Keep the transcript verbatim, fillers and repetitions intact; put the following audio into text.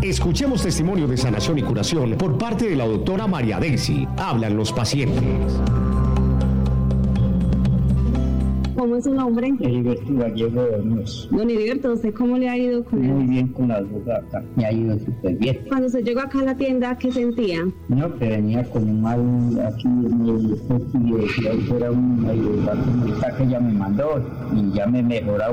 Escuchemos testimonio de sanación y curación por parte de la doctora María Daisy. Hablan los pacientes. ¿Cómo es su nombre? Heriberto Gallego Hornos. Don Heriberto, ¿usted cómo le ha ido con él? Muy bien con las dos acá, me ha ido súper bien. Cuando usted llegó acá a la tienda, ¿qué sentía? No, que venía con un mal aquí en el pecho y decía que era un medio gato que ella me mandó y ya me he mejorado